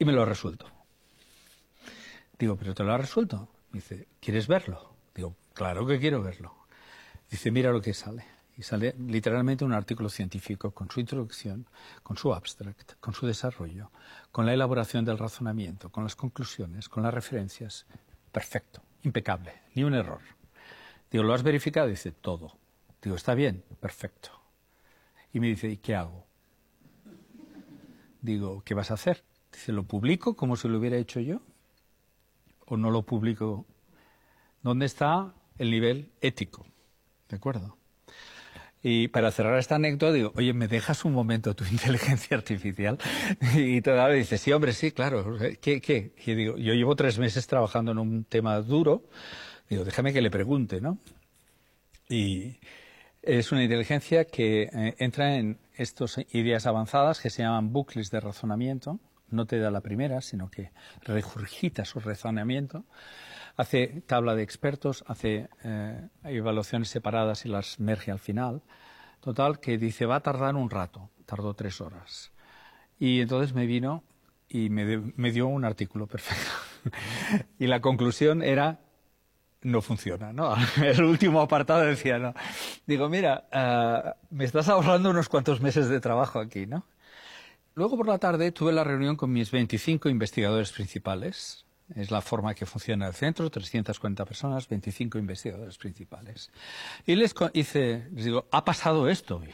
y me lo ha resuelto. Digo, ¿pero te lo ha resuelto? Dice, ¿quieres verlo? Digo, claro que quiero verlo. Dice, mira lo que sale. Y sale literalmente un artículo científico con su introducción, con su abstract, con su desarrollo, con la elaboración del razonamiento, con las conclusiones, con las referencias. Perfecto, impecable, ni un error. Digo, ¿lo has verificado? Dice, todo. Digo, ¿está bien? Perfecto. Y me dice, ¿y qué hago? Digo, ¿qué vas a hacer? Dice, ¿lo publico como si lo hubiera hecho yo? ¿O no lo publico? ¿Dónde está el nivel ético? ¿De acuerdo? Y para cerrar esta anécdota digo, oye, ¿me dejas un momento tu inteligencia artificial? Y todavía dice, sí, hombre, sí, claro. ¿Qué? Y digo, yo llevo 3 meses trabajando en un tema duro. Digo, déjame que le pregunte, ¿no? Y es una inteligencia que entra en estas ideas avanzadas que se llaman bucles de razonamiento. No te da la primera, sino que regurgita su razonamiento. Hace tabla de expertos, hace evaluaciones separadas y las merge al final. Total, que dice, va a tardar un rato. Tardó 3 horas. Y entonces me vino y me dio un artículo perfecto. Y la conclusión era, no funciona, ¿no? El último apartado decía, no. Digo, mira, me estás ahorrando unos cuantos meses de trabajo aquí, ¿no? Luego por la tarde tuve la reunión con mis 25 investigadores principales. Es la forma que funciona el centro, 340 personas, 25 investigadores principales. Y les digo, ha pasado esto hoy.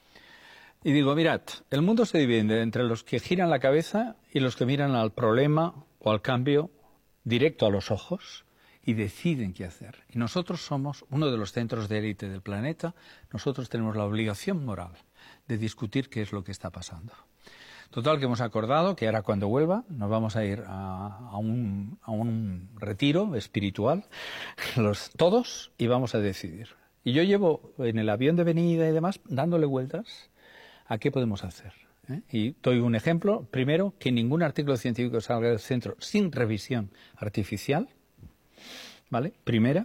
Y digo, mirad, el mundo se divide entre los que giran la cabeza y los que miran al problema o al cambio directo a los ojos y deciden qué hacer. Y nosotros somos uno de los centros de élite del planeta. Nosotros tenemos la obligación moral de discutir qué es lo que está pasando. Total, que hemos acordado que ahora cuando vuelva nos vamos a ir a un retiro espiritual, todos, y vamos a decidir. Y yo llevo en el avión de venida y demás dándole vueltas a qué podemos hacer. Y doy un ejemplo. Primero, que ningún artículo científico salga del centro sin revisión artificial. ¿Vale? Primera.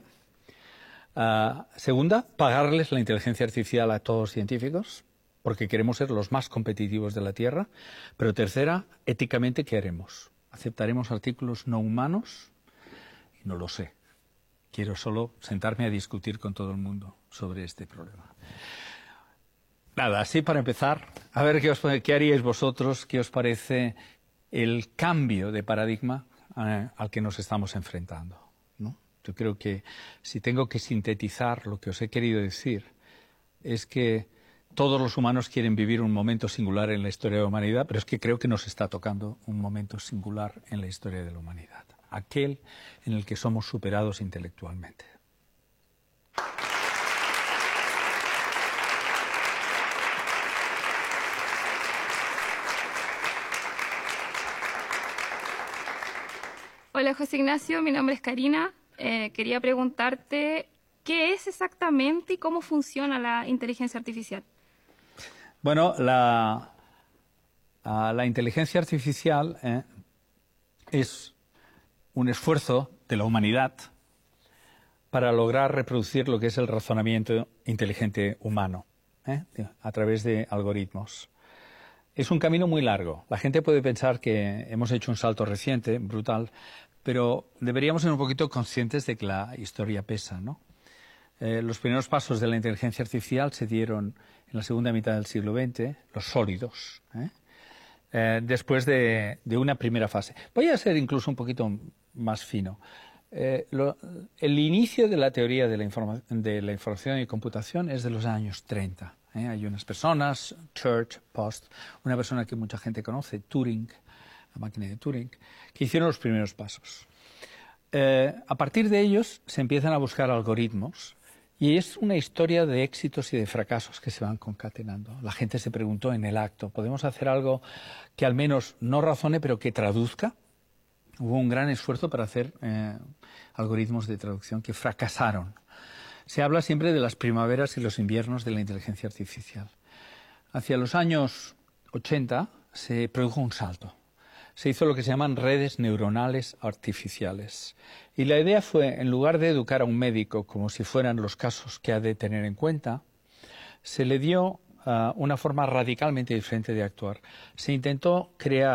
Segunda, pagarles la inteligencia artificial a todos los científicos, porque queremos ser los más competitivos de la Tierra. Pero tercera, éticamente, ¿qué haremos? ¿Aceptaremos artículos no humanos? No lo sé. Quiero solo sentarme a discutir con todo el mundo sobre este problema. Nada, así para empezar, a ver qué haríais vosotros, qué os parece el cambio de paradigma al que nos estamos enfrentando, ¿no? Yo creo que si tengo que sintetizar lo que os he querido decir, es que todos los humanos quieren vivir un momento singular en la historia de la humanidad, pero es que creo que nos está tocando un momento singular en la historia de la humanidad, aquel en el que somos superados intelectualmente. Hola José Ignacio, mi nombre es Karina. Quería preguntarte qué es exactamente y cómo funciona la inteligencia artificial. Bueno, la inteligencia artificial es un esfuerzo de la humanidad para lograr reproducir lo que es el razonamiento inteligente humano a través de algoritmos. Es un camino muy largo. La gente puede pensar que hemos hecho un salto reciente, brutal, pero deberíamos ser un poquito conscientes de que la historia pesa, ¿no? Los primeros pasos de la inteligencia artificial se dieron en la segunda mitad del siglo XX, los sólidos, después de una primera fase. Voy a ser incluso un poquito más fino. El inicio de la teoría de la información y computación es de los años 30. Hay unas personas, Church, Post, una persona que mucha gente conoce, Turing, la máquina de Turing, que hicieron los primeros pasos. A partir de ellos se empiezan a buscar algoritmos y es una historia de éxitos y de fracasos que se van concatenando. La gente se preguntó en el acto, ¿podemos hacer algo que al menos no razone pero que traduzca? Hubo un gran esfuerzo para hacer algoritmos de traducción que fracasaron. Se habla siempre de las primaveras y los inviernos de la inteligencia artificial. Hacia los años 80 se produjo un salto. Se hizo lo que se llaman redes neuronales artificiales. Y la idea fue, en lugar de educar a un médico como si fueran los casos que ha de tener en cuenta, se le dio una forma radicalmente diferente de actuar. Se intentó crear